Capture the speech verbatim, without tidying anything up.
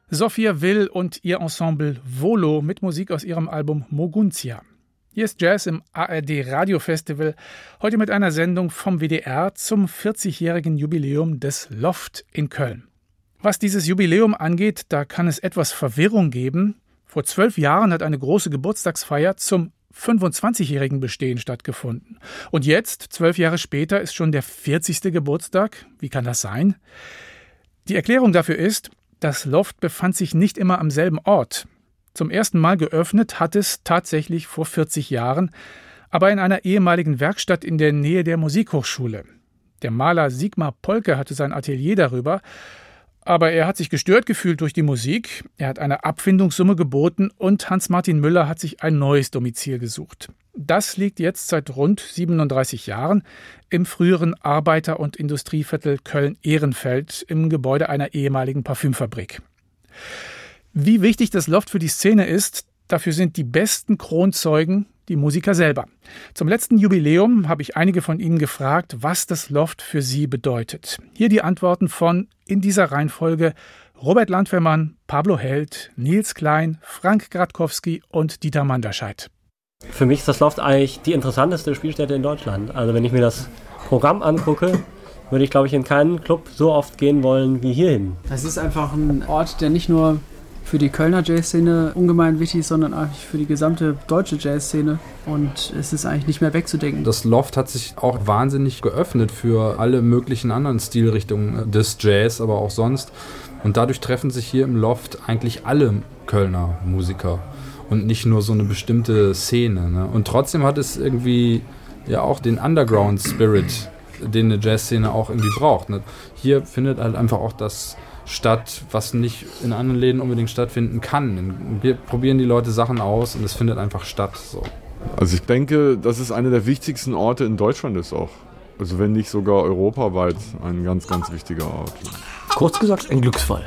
Sophia Will und ihr Ensemble Volo mit Musik aus ihrem Album Moguntia. Hier ist Jazz im A R D Radiofestival, heute mit einer Sendung vom W D R zum vierzigjährigen Jubiläum des Loft in Köln. Was dieses Jubiläum angeht, da kann es etwas Verwirrung geben. Vor zwölf Jahren hat eine große Geburtstagsfeier zum fünfundzwanzigjährigen Bestehen stattgefunden. Und jetzt, zwölf Jahre später, ist schon der vierzigste Geburtstag. Wie kann das sein? Die Erklärung dafür ist, das Loft befand sich nicht immer am selben Ort. Zum ersten Mal geöffnet hat es tatsächlich vor vierzig Jahren, aber in einer ehemaligen Werkstatt in der Nähe der Musikhochschule. Der Maler Sigmar Polke hatte sein Atelier darüber, aber er hat sich gestört gefühlt durch die Musik, er hat eine Abfindungssumme geboten und Hans-Martin Müller hat sich ein neues Domizil gesucht. Das liegt jetzt seit rund siebenunddreißig Jahren im früheren Arbeiter- und Industrieviertel Köln-Ehrenfeld im Gebäude einer ehemaligen Parfümfabrik. Wie wichtig das Loft für die Szene ist, dafür sind die besten Kronzeugen die Musiker selber. Zum letzten Jubiläum habe ich einige von Ihnen gefragt, was das Loft für sie bedeutet. Hier die Antworten von, in dieser Reihenfolge, Robert Landwehrmann, Pablo Held, Nils Klein, Frank Gradkowski und Dieter Manderscheid. Für mich ist das Loft eigentlich die interessanteste Spielstätte in Deutschland. Also wenn ich mir das Programm angucke, würde ich, glaube ich, in keinen Club so oft gehen wollen wie hierhin. Es ist einfach ein Ort, der nicht nur für die Kölner Jazzszene ungemein wichtig ist, sondern eigentlich für die gesamte deutsche Jazzszene. Und es ist eigentlich nicht mehr wegzudenken. Das Loft hat sich auch wahnsinnig geöffnet für alle möglichen anderen Stilrichtungen des Jazz, aber auch sonst. Und dadurch treffen sich hier im Loft eigentlich alle Kölner Musiker. Und nicht nur so eine bestimmte Szene. Ne? Und trotzdem hat es irgendwie ja auch den Underground-Spirit, den eine Jazzszene auch irgendwie braucht. Ne? Hier findet halt einfach auch das statt, was nicht in anderen Läden unbedingt stattfinden kann. Wir probieren die Leute Sachen aus und es findet einfach statt. So. Also ich denke, das ist einer der wichtigsten Orte in Deutschland ist auch. Also wenn nicht sogar europaweit ein ganz, ganz wichtiger Ort. Kurz gesagt, ein Glücksfall.